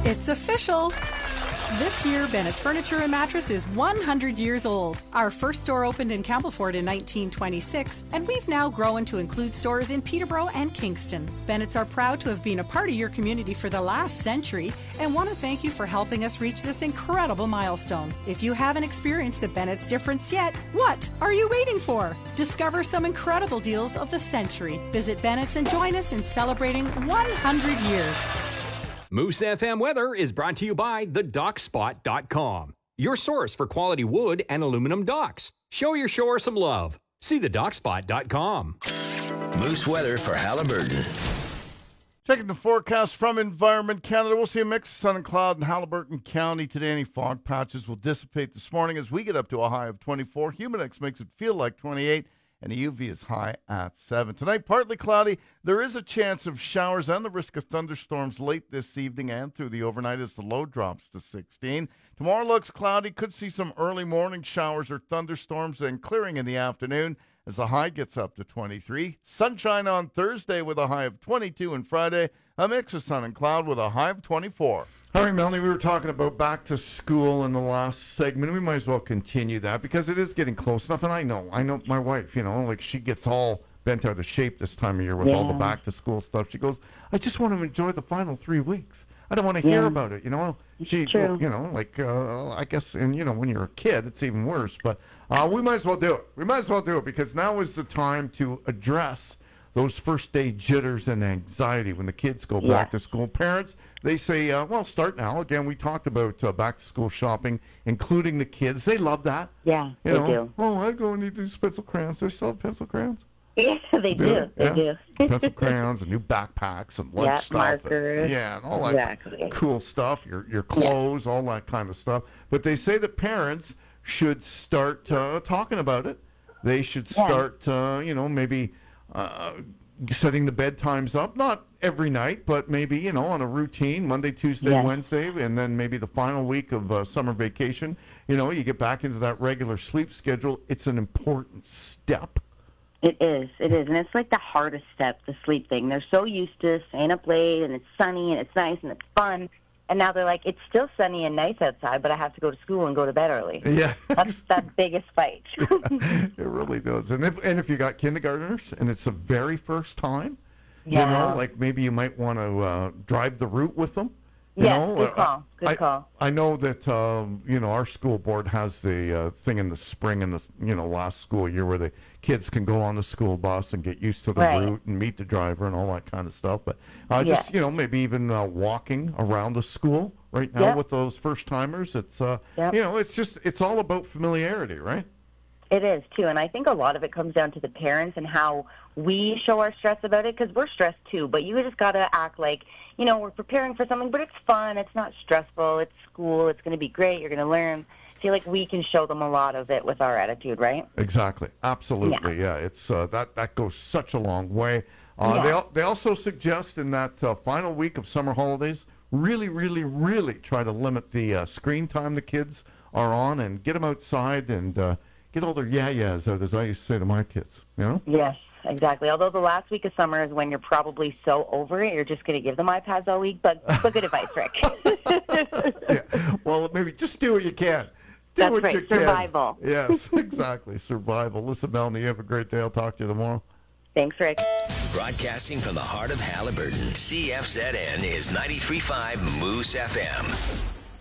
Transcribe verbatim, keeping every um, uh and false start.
It's official. This year, Bennett's Furniture and Mattress is one hundred years old. Our first store opened in Campbellford in nineteen twenty-six, and we've now grown to include stores in Peterborough and Kingston. Bennett's are proud to have been a part of your community for the last century and want to thank you for helping us reach this incredible milestone. If you haven't experienced the Bennett's difference yet, what are you waiting for? Discover some incredible deals of the century. Visit Bennett's and join us in celebrating one hundred years. Moose F M weather is brought to you by the dock spot dot com, your source for quality wood and aluminum docks. Show your shore some love. See the dock spot dot com. Moose weather for Haliburton. Checking the forecast from Environment Canada, we'll see a mix of sun and cloud in Haliburton County today. Any fog patches will dissipate this morning as we get up to a high of twenty-four. Humidex makes it feel like twenty-eight. And the U V is high at seven. Tonight, partly cloudy. There is a chance of showers and the risk of thunderstorms late this evening and through the overnight as the low drops to sixteen. Tomorrow looks cloudy. Could see some early morning showers or thunderstorms and clearing in the afternoon as the high gets up to twenty-three. Sunshine on Thursday with a high of twenty-two, and Friday a mix of sun and cloud with a high of twenty-four. All right, Melanie, we were talking about back to school in the last segment. We might as well continue that because it is getting close enough. And I know, I know my wife, you know, like she gets all bent out of shape this time of year with yeah. all the back to school stuff. She goes, I just want to enjoy the final three weeks. I don't want to hear yeah. about it, you know. She, True. you know, like uh, I guess, and you know, when you're a kid, it's even worse. But uh, we might as well do it. We might as well do it because now is the time to address those first day jitters and anxiety when the kids go yeah. back to school. Parents, they say, uh, well, start now. Again, we talked about uh, back to school shopping, including the kids. They love that. Yeah, you they know, do. Oh, I go and need these pencil crayons. They still have pencil crayons? Yeah, they do. do. They yeah. do. Pencil crayons and new backpacks and lunch yeah, stuff. markers. And, yeah, and all that exactly. cool stuff, your, your clothes, yeah. all that kind of stuff. But they say that parents should start uh, talking about it. They should start, yeah. uh, you know, maybe... Uh, setting the bedtimes up, not every night, but maybe, you know, on a routine, Monday, Tuesday, yes. Wednesday, and then maybe the final week of uh, summer vacation. You know, you get back into that regular sleep schedule. It's an important step. It is. It is. And it's like the hardest step, the sleep thing. They're so used to staying up late, and it's sunny, and it's nice, and it's fun. And now they're like, it's still sunny and nice outside, but I have to go to school and go to bed early. Yeah. That's that biggest fight. Yeah, it really does. And if and if you got kindergartners and it's the very first time, yeah. you know, like maybe you might want to uh, drive the route with them. You yeah, know, good call. Good I, call. I know that, um, you know, our school board has the uh, thing in the spring in the, you know, last school year where the kids can go on the school bus and get used to the right. route and meet the driver and all that kind of stuff. But uh, yeah. just, you know, maybe even uh, walking around the school right now yep. with those first-timers. It's, uh, yep. you know, it's just, it's all about familiarity, right? It is, too. And I think a lot of it comes down to the parents and how we show our stress about it, because we're stressed, too. But you just got to act like, you know, we're preparing for something, but it's fun. It's not stressful. It's school. It's going to be great. You're going to learn. I feel like we can show them a lot of it with our attitude, right? Exactly. Absolutely. Yeah. yeah. It's uh, that that goes such a long way. Uh, yeah. They al- they also suggest in that uh, final week of summer holidays, really, really, really try to limit the uh, screen time the kids are on and get them outside and uh, get all their yeah-yeahs out, as I used to say to my kids. You know? Yes. Exactly. Although the last week of summer is when you're probably so over it, you're just going to give them iPads all week. But, but good advice, Rick. yeah. Well, maybe just do what you can. Do That's what right. you can. Survival. Yes, exactly. Survival. Listen, Melanie, you have a great day. I'll talk to you tomorrow. Thanks, Rick. Broadcasting from the heart of Haliburton, C F Z N is ninety-three point five Moose F M.